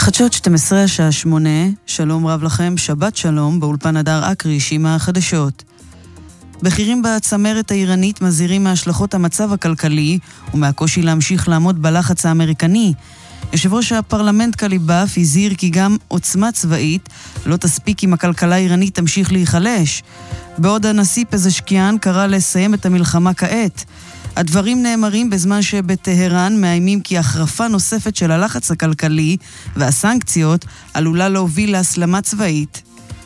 חדשות 12 השעה 8, שלום רב לכם, שבת שלום, באולפן הדר אקריש עם החדשות. בכירים בצמרת האיראנית מזהירים מהשלכות המצב הכלכלי ומהקושי להמשיך לעמוד בלחץ האמריקני. יושב ראש הפרלמנט קליבאף הזהיר כי גם עוצמה צבאית לא תספיק אם הכלכלה האיראנית תמשיך להיחלש. בעוד הנשיא פזשקיאן קרא לסיים את המלחמה כעת. הדברים נאמרים בזמן שבטהרן מאיימים כי החרפה נוספת של הלחץ הכלכלי והסנקציות עלולה להוביל להסלמה צבאית.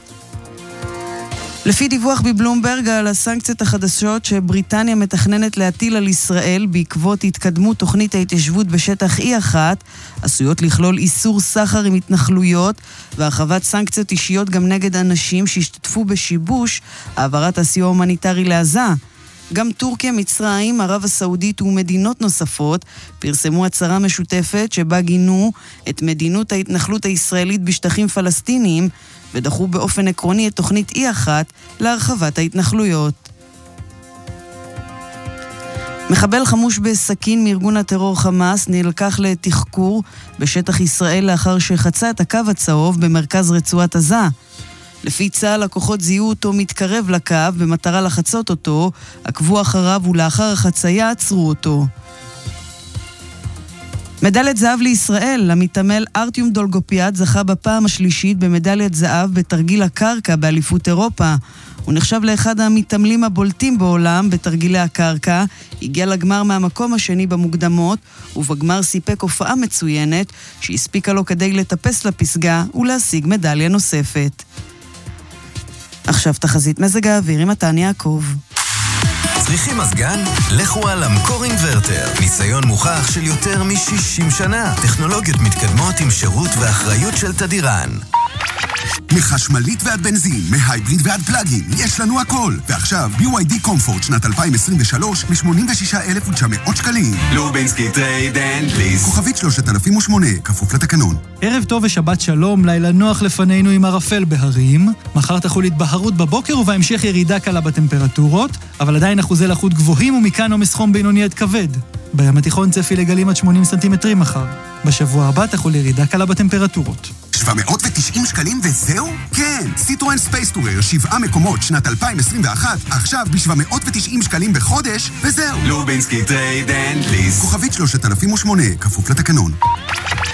לפי דיווח בבלומברג על הסנקציות החדשות שבריטניה מתכננת להטיל על ישראל בעקבות התקדמות תוכנית ההתיישבות בשטח E1, עשויות לכלול איסור סחר עם התנחלויות והרחבת סנקציות אישיות גם נגד אנשים שהשתתפו בשיבוש העברת הסיוע ההומניטרי לעזה. גם טורקיה, מצרים, ערב הסעודית ומדינות נוספות פרסמו הצהרה משותפת שבה גינו את מדינות ההתנחלות הישראלית בשטחים פלסטיניים ודחו באופן עקרוני את תוכנית E1 להרחבת ההתנחלויות. מחבל חמוש בסכין מארגון הטרור חמאס נלקח לתחקור בשטח ישראל לאחר שחצה את הקו הצהוב במרכז רצועת עזה. לפי צה"ל, הכוחות זיהו אותו מתקרב לקו במטרה לחצות אותו, עקבו אחריו ולאחר החצייה עצרו אותו. מדליית זהב לישראל, המתעמל ארטיום דולגופיאט זכה בפעם השלישית במדליית זהב בתרגיל הקרקע באליפות אירופה. הוא נחשב לאחד המתעמלים הבולטים בעולם בתרגילי הקרקע, הגיע לגמר מהמקום השני במוקדמות, ובגמר סיפק הופעה מצוינת שהספיקה לו כדי לטפס לפסגה ולהשיג מדליה נוספת. עכשיו תחזית מזג האוויר עם מתן יעקב. צריכים מזגן? לכו על המקור אינברטר. ניסיון מוכח של יותר מ-60 שנה. טכנולוגיות מתקדמות עם שירות ואחריות של תדירן. מחשמלית ועד בנזין, מהייבריד ועד פלאגין, יש לנו הכל. ועכשיו, BYD קומפורט שנת 2023 ל-86,900 שקלים. לובינסקי טרייד אנד ליס. כוכבית 3008, כפוף לתקנון. ערב טוב ושבת שלום, לילה נוח לפנינו עם ערפל בהרים. מחר תחול התבהרות בבוקר ובהמשך ירידה קלה בטמפרטורות, אבל עדיין אחוזי לחות גבוהים ומכאן עומס חום בינוני עד כבד. בים התיכון צפי לגלים עד 80 סנטימטרים מחר. בשבוע הבא תחול ירידה קלה בטמפרטורות. 790 שקלים וזהו? כן, סיטרואן ספייס טורר 7 מקומות שנת 2021, עכשיו ב-790 שקלים בחודש וזהו. לובינסקי טרייד אנד ליס. כוכבית 3008, כפוף לתקנון.